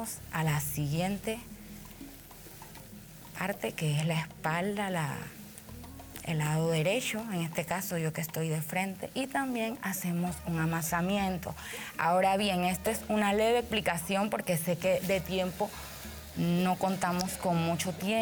pasamos a la siguiente parte, que es la espalda, el lado derecho, en este caso yo que estoy de frente, y también hacemos un amasamiento. Ahora bien, esta es una leve explicación porque sé que de tiempo no contamos con mucho tiempo.